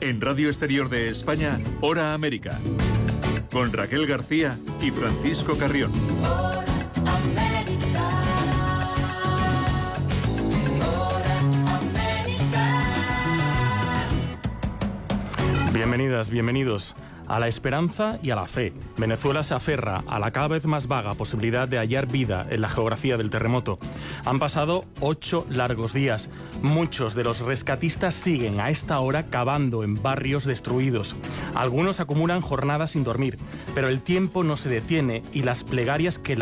En Radio Exterior de España, Hora América. Con Raquel García y Francisco Carrión. Hora América. Hora América. Bienvenidas, bienvenidos a la esperanza y a la fe. Venezuela se aferra a la cada vez más vaga posibilidad de hallar vida en la geografía del terremoto. Han pasado 8 largos días. Muchos de los rescatistas siguen a esta hora cavando en barrios destruidos. Algunos acumulan jornadas sin dormir, pero el tiempo no se detiene y las plegarias que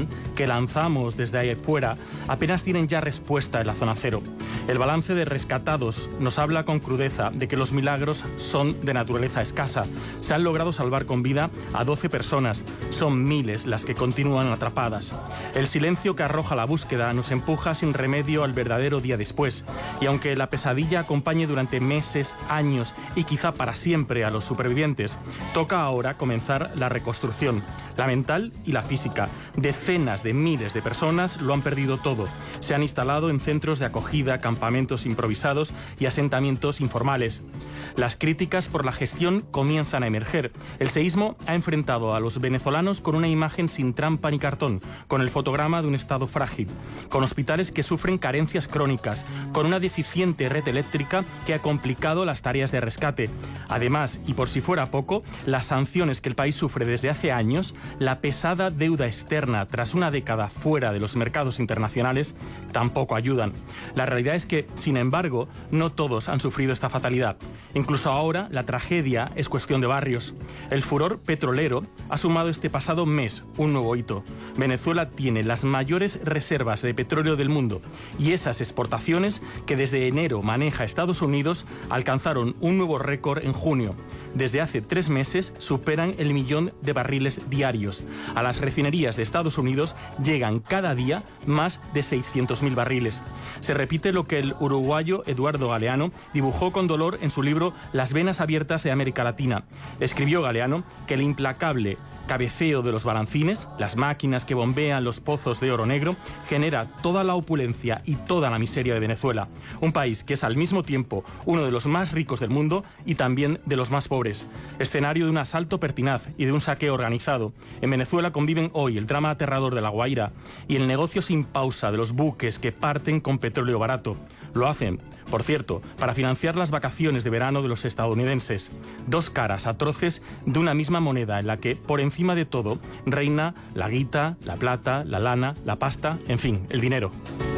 lanzamos desde ahí fuera, apenas tienen ya respuesta en la zona cero. El balance de rescatados nos habla con crudeza de que los milagros son de naturaleza escasa. Se han logrado salvar con vida a 12 personas. Son miles las que continúan atrapadas. El silencio que arroja la búsqueda nos empuja sin remedio al verdadero día después. Y aunque la pesadilla acompañe durante meses, años y quizá para siempre a los supervivientes, toca ahora comenzar la reconstrucción, la mental y la física. Decenas de miles de personas lo han perdido todo. Se han instalado en centros de acogida, campamentos improvisados y asentamientos informales. Las críticas por la gestión comienzan a emerger. El seísmo ha enfrentado a los venezolanos con una imagen sin trampa ni cartón, con el fotograma de un estado frágil, con hospitales que sufren carencias crónicas, con una deficiente red eléctrica que ha complicado las tareas de rescate. Además, y por si fuera poco, las sanciones que el país sufre desde hace años, la pesada deuda externa tras una década fuera de los mercados internacionales, tampoco ayudan. La realidad es que, sin embargo, no todos han sufrido esta fatalidad. Incluso ahora, la tragedia es cuestión de barrios. El furor petrolero ha sumado este pasado mes un nuevo hito. Venezuela tiene las mayores reservas de petróleo del mundo y esas exportaciones que desde enero maneja Estados Unidos alcanzaron un nuevo récord en junio. Desde hace 3 meses superan el 1.000.000 de barriles diarios. A las refinerías de Estados Unidos llegan cada día más de 600.000 barriles. Se repite lo que el uruguayo Eduardo Galeano dibujó con dolor en su libro Las venas abiertas de América Latina. Escribió Galeano que el implacable cabeceo de los balancines, las máquinas que bombean los pozos de oro negro, genera toda la opulencia y toda la miseria de Venezuela. Un país que es al mismo tiempo uno de los más ricos del mundo y también de los más pobres. Escenario de un asalto pertinaz y de un saqueo organizado. En Venezuela conviven hoy el drama aterrador de La Guaira y el negocio sin pausa de los buques que parten con petróleo barato. Lo hacen, por cierto, para financiar las vacaciones de verano de los estadounidenses. 2 caras atroces de una misma moneda en la que, por encima de todo, reina la guita, la plata, la lana, la pasta, en fin, el dinero.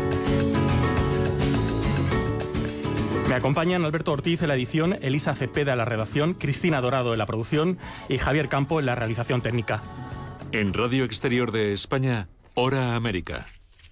Me acompañan Alberto Ortiz en la edición, Elisa Cepeda en la redacción, Cristina Dorado en la producción y Javier Campo en la realización técnica. En Radio Exterior de España, Hora América.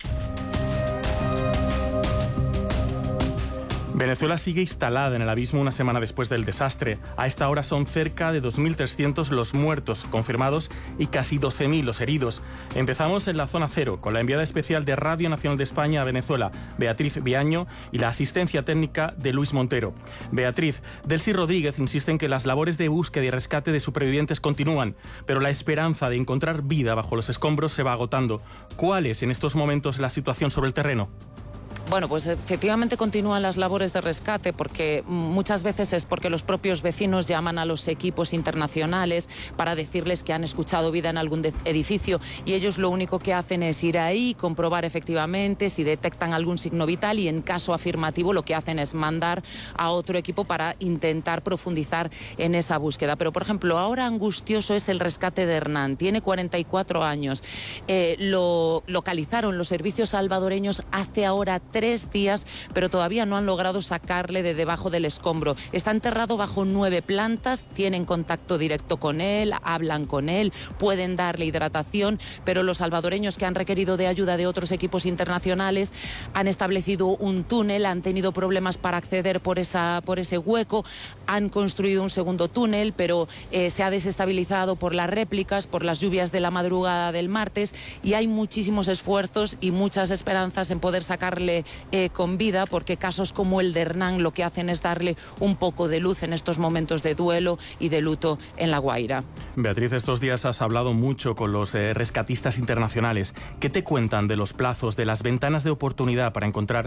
Venezuela sigue instalada en el abismo una semana después del desastre. A esta hora son cerca de 2.300 los muertos confirmados y casi 12.000 los heridos. Empezamos en la zona cero con la enviada especial de Radio Nacional de España a Venezuela, Beatriz Viaño, y la asistencia técnica de Luis Montero. Beatriz, Delcy Rodríguez insiste en que las labores de búsqueda y rescate de supervivientes continúan, pero la esperanza de encontrar vida bajo los escombros se va agotando. ¿Cuál es en estos momentos la situación sobre el terreno? Bueno, pues efectivamente continúan las labores de rescate porque muchas veces es porque los propios vecinos llaman a los equipos internacionales para decirles que han escuchado vida en algún edificio y ellos lo único que hacen es ir ahí, comprobar efectivamente si detectan algún signo vital y en caso afirmativo lo que hacen es mandar a otro equipo para intentar profundizar en esa búsqueda. Pero, por ejemplo, ahora angustioso es el rescate de Hernán. Tiene 44 años. Lo localizaron los servicios salvadoreños hace ahora 3 días, pero todavía no han logrado sacarle de debajo del escombro. Está enterrado bajo 9 plantas, tienen contacto directo con él, hablan con él, pueden darle hidratación, pero los salvadoreños que han requerido de ayuda de otros equipos internacionales han establecido un túnel, han tenido problemas para acceder por ese hueco, han construido un segundo túnel, pero se ha desestabilizado por las réplicas, por las lluvias de la madrugada del martes, y hay muchísimos esfuerzos y muchas esperanzas en poder sacarle con vida, porque casos como el de Hernán lo que hacen es darle un poco de luz en estos momentos de duelo y de luto en La Guaira. Beatriz, estos días has hablado mucho con los rescatistas internacionales. ¿Qué te cuentan de los plazos, de las ventanas de oportunidad para encontrar